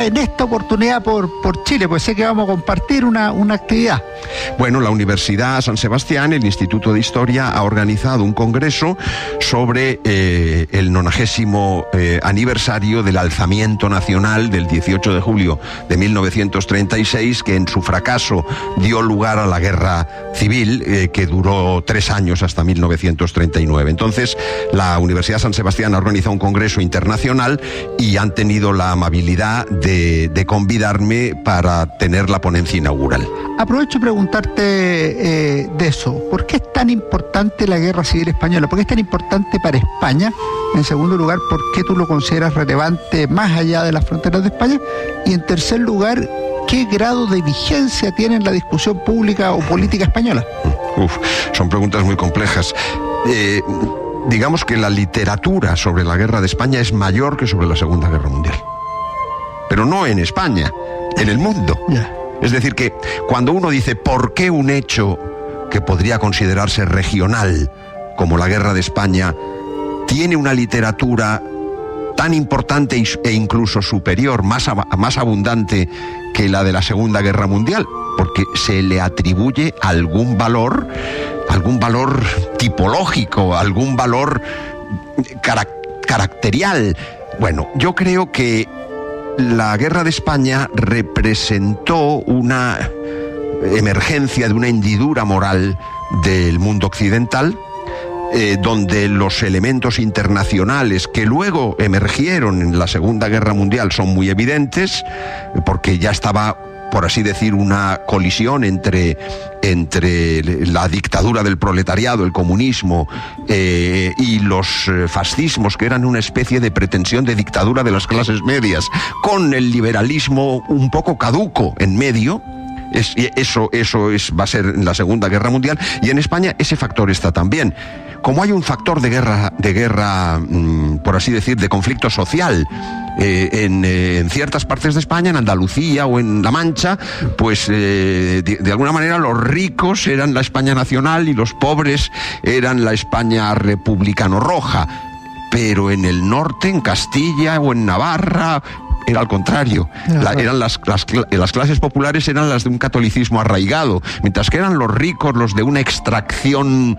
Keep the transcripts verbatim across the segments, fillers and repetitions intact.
en esta oportunidad por, por Chile? Pues sé que vamos a compartir una, una actividad. Bueno, la Universidad San Sebastián, el Instituto de Historia, ha organizado un congreso sobre eh, el nonagésimo eh, aniversario del alzamiento nacional del dieciocho de julio de mil novecientos treinta y seis, que en su fracaso dio lugar a la guerra civil, eh, que duró tres años hasta mil novecientos treinta y nueve. Entonces, la Universidad San Sebastián ha organizado un congreso internacional y han tenido la amabilidad de, de convidarme para tener la ponencia inaugural. Aprovecho para preguntarte eh, de eso. ¿Por qué es tan importante la Guerra Civil Española? ¿Por qué es tan importante para España? En segundo lugar, ¿por qué tú lo consideras relevante más allá de las fronteras de España? Y en tercer lugar, ¿qué grado de vigencia tiene en la discusión pública o política española? Uf, son preguntas muy complejas. Eh, digamos que la literatura sobre la Guerra de España es mayor que sobre la Segunda Guerra Mundial. Pero no en España, en el mundo. Yeah. Es decir, que cuando uno dice ¿por qué un hecho que podría considerarse regional, como la Guerra de España, tiene una literatura tan importante e incluso superior, más, más abundante que la de la Segunda Guerra Mundial? Porque se le atribuye algún valor, algún valor tipológico, algún valor carac- caracterial. Bueno, yo creo que la Guerra de España representó una emergencia de una hendidura moral del mundo occidental, eh, donde los elementos internacionales que luego emergieron en la Segunda Guerra Mundial son muy evidentes, porque ya estaba, por así decir, una colisión entre, entre la dictadura del proletariado, el comunismo, eh, y los eh, fascismos, que eran una especie de pretensión de dictadura de las clases medias, con el liberalismo un poco caduco en medio. Es, eso eso es, va a ser en la Segunda Guerra Mundial, y en España ese factor está también. Como hay un factor de guerra, de guerra, mmm, por así decir, de conflicto social, eh, en, eh, en ciertas partes de España, en Andalucía o en La Mancha, pues eh, de, de alguna manera los ricos eran la España nacional y los pobres eran la España republicano-roja. Pero en el norte, en Castilla o en Navarra, era al contrario. La, eran las, las, las clases populares eran las de un catolicismo arraigado, mientras que eran los ricos los de una extracción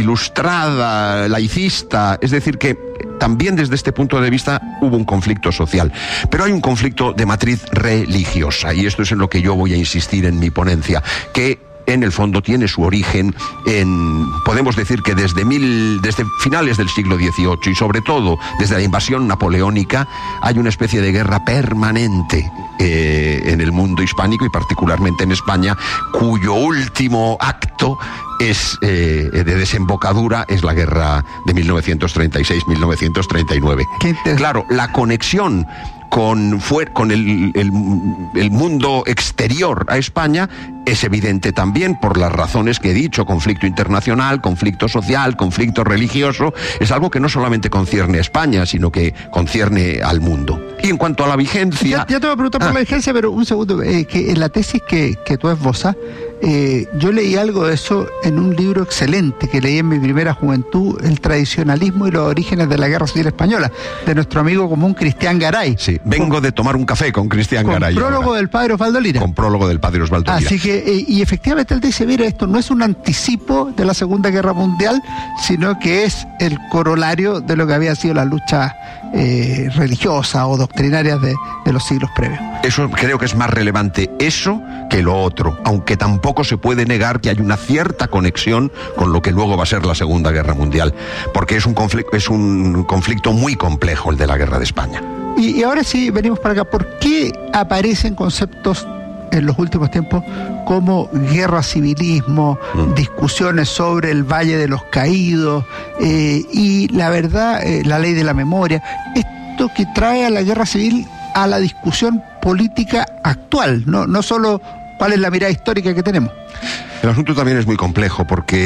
ilustrada, laicista. Es decir, que también desde este punto de vista hubo un conflicto social. Pero hay un conflicto de matriz religiosa, y esto es en lo que yo voy a insistir en mi ponencia, que en el fondo tiene su origen en, podemos decir que desde mil, desde finales del siglo dieciocho, y sobre todo desde la invasión napoleónica, hay una especie de guerra permanente eh, en el mundo hispánico y particularmente en España, cuyo último acto es eh, de desembocadura es la guerra de mil novecientos treinta y seis a mil novecientos treinta y nueve. Claro, la conexión con, fue, con el, el, el mundo exterior a España es evidente también por las razones que he dicho: conflicto internacional, conflicto social, conflicto religioso. Es algo que no solamente concierne a España, sino que concierne al mundo. Y en cuanto a la vigencia... Ya, ya te voy a preguntar ah. por la vigencia, pero un segundo, eh, que en la tesis que, que tú esbozas, eh, yo leí algo de eso en un libro excelente que leí en mi primera juventud, El tradicionalismo y los orígenes de la Guerra Civil Española, de nuestro amigo común Cristián Garay. Sí, vengo con, de tomar un café con Cristián Garay. Con prólogo ahora. del padre Osvaldo Lira. Con prólogo del padre Osvaldo Lira. Así que, eh, y efectivamente él dice, mira, esto no es un anticipo de la Segunda Guerra Mundial, sino que es el corolario de lo que había sido la lucha eh, religiosa o doctrinarias de, de los siglos previos. Eso creo que es más relevante eso que lo otro, aunque tampoco se puede negar que hay una cierta conexión con lo que luego va a ser la Segunda Guerra Mundial, porque es un conflicto, es un conflicto muy complejo el de la Guerra de España. Y, y ahora sí venimos para acá. ¿Por qué aparecen conceptos en los últimos tiempos como guerra civilismo, mm. discusiones sobre el Valle de los Caídos eh, y la verdad, eh, la ley de la memoria? Esto que trae a la guerra civil a la discusión política actual, no, no solo cuál es la mirada histórica que tenemos. El asunto también es muy complejo porque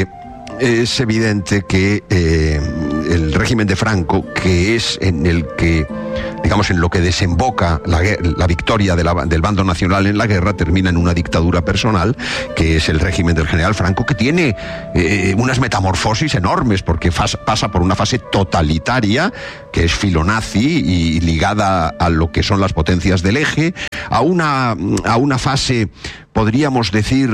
es evidente que eh, el régimen de Franco, que es en el que digamos, en lo que desemboca la, la victoria de la, del bando nacional en la guerra, termina en una dictadura personal, que es el régimen del general Franco, que tiene eh, unas metamorfosis enormes, porque fas, pasa por una fase totalitaria, que es filonazi y ligada a lo que son las potencias del eje, a una, a una fase, podríamos decir,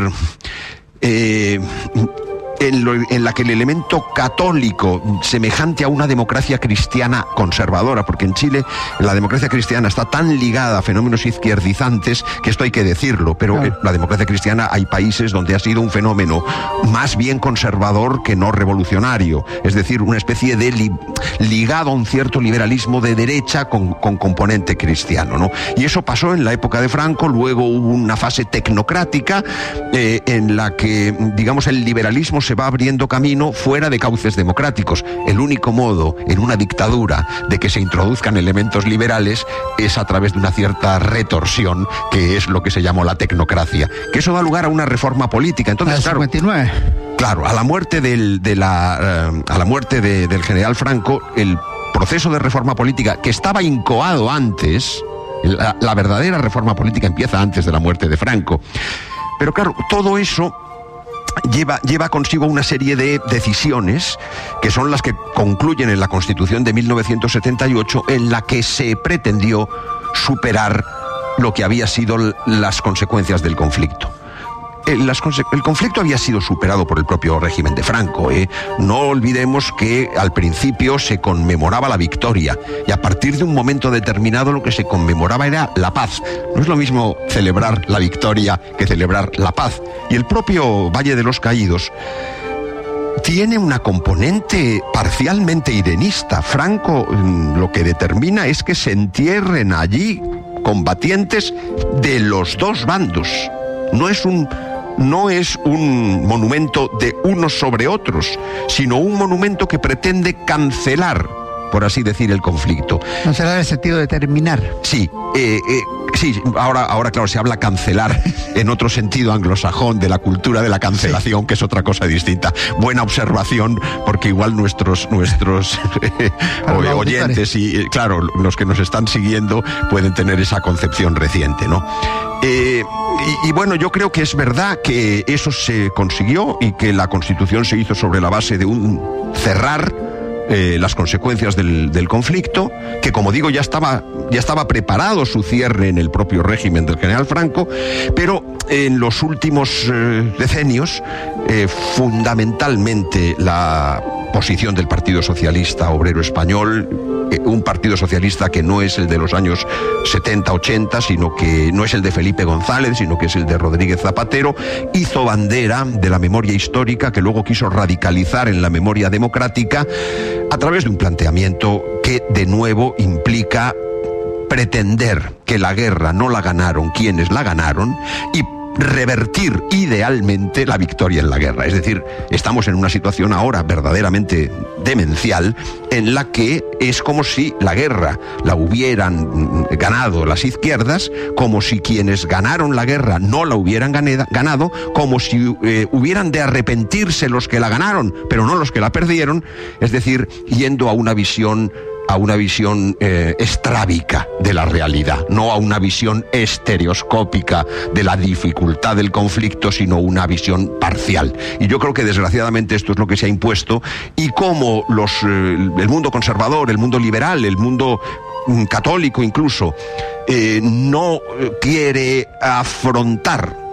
eh, En, lo, en la que el elemento católico, semejante a una democracia cristiana conservadora, porque en Chile la democracia cristiana está tan ligada a fenómenos izquierdizantes que esto hay que decirlo, pero claro, la democracia cristiana hay países donde ha sido un fenómeno más bien conservador que no revolucionario, es decir, una especie de li, ligado a un cierto liberalismo de derecha con, con componente cristiano, ¿no? Y eso pasó en la época de Franco. Luego hubo una fase tecnocrática eh, en la que, digamos, el liberalismo se va abriendo camino fuera de cauces democráticos. El único modo en una dictadura de que se introduzcan elementos liberales es a través de una cierta retorsión, que es lo que se llamó la tecnocracia, que eso da lugar a una reforma política. Entonces, claro, cincuenta y nueve. Claro, a la muerte del, de la, uh, a la muerte de, del general Franco, el proceso de reforma política, que estaba incoado antes, la, la verdadera reforma política empieza antes de la muerte de Franco. Pero claro, todo eso Lleva, lleva consigo una serie de decisiones que son las que concluyen en la Constitución de mil novecientos setenta y ocho, en la que se pretendió superar lo que había sido las consecuencias del conflicto. El, las, el conflicto había sido superado por el propio régimen de Franco, ¿eh? No olvidemos que al principio se conmemoraba la victoria y a partir de un momento determinado lo que se conmemoraba era la paz. No es lo mismo celebrar la victoria que celebrar la paz. Y el propio Valle de los Caídos tiene una componente parcialmente irenista. Franco lo que determina es que se entierren allí combatientes de los dos bandos. No es un... No es un monumento de unos sobre otros, sino un monumento que pretende cancelar, por así decir, el conflicto. Cancelar en el sentido de terminar. Sí, eh, eh, sí, ahora, ahora claro, se habla cancelar en otro sentido anglosajón de la cultura de la cancelación, sí, que es otra cosa distinta. Buena observación, porque igual nuestros, nuestros eh, oyentes y, claro, los que nos están siguiendo pueden tener esa concepción reciente, ¿no? Eh, y, y bueno, yo creo que es verdad que eso se consiguió y que la Constitución se hizo sobre la base de un cerrar eh, las consecuencias del, del conflicto, que como digo ya estaba, ya estaba preparado su cierre en el propio régimen del general Franco, pero en los últimos eh, decenios eh, fundamentalmente la posición del Partido Socialista Obrero Español, eh, un Partido Socialista que no es el de los años setenta ochenta, sino que no es el de Felipe González, sino que es el de Rodríguez Zapatero, hizo bandera de la memoria histórica que luego quiso radicalizar en la memoria democrática a través de un planteamiento que de nuevo implica pretender que la guerra no la ganaron quienes la ganaron y revertir idealmente la victoria en la guerra. Es decir, estamos en una situación ahora verdaderamente demencial en la que es como si la guerra la hubieran ganado las izquierdas, como si quienes ganaron la guerra no la hubieran ganado, como si eh, hubieran de arrepentirse los que la ganaron, pero no los que la perdieron, es decir, yendo a una visión a una visión eh, estrábica de la realidad, no a una visión estereoscópica de la dificultad del conflicto, sino una visión parcial. Y yo creo que desgraciadamente esto es lo que se ha impuesto, y como los, eh, el mundo conservador, el mundo liberal, el mundo mm, católico incluso, eh, no quiere afrontar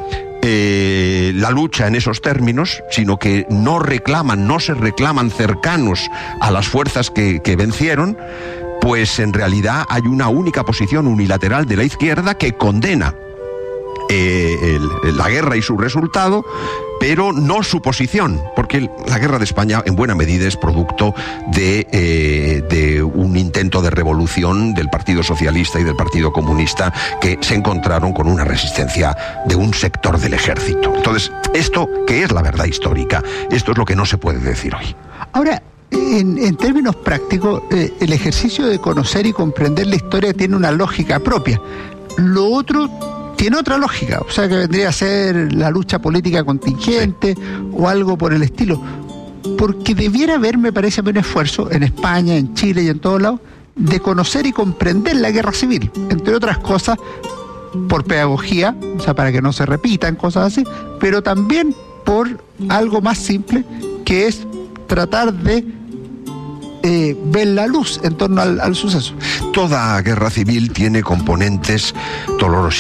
Eh, la lucha en esos términos, sino que no reclaman, no se reclaman cercanos a las fuerzas que, que vencieron, pues en realidad hay una única posición unilateral de la izquierda que condena eh, el, la guerra y su resultado, pero no su posición, porque la guerra de España en buena medida es producto de, eh, de un intento de revolución del Partido Socialista y del Partido Comunista, que se encontraron con una resistencia de un sector del ejército. Entonces, esto que es la verdad histórica, esto es lo que no se puede decir hoy. Ahora, en, en términos prácticos, eh, el ejercicio de conocer y comprender la historia tiene una lógica propia. Lo otro tiene otra lógica, o sea que vendría a ser la lucha política contingente, sí, o algo por el estilo. Porque debiera haber, me parece, un esfuerzo en España, en Chile y en todos lados, de conocer y comprender la guerra civil, entre otras cosas por pedagogía, o sea, para que no se repitan cosas así, pero también por algo más simple, que es tratar de eh, ver la luz en torno al, al suceso. Toda guerra civil tiene componentes dolorosos.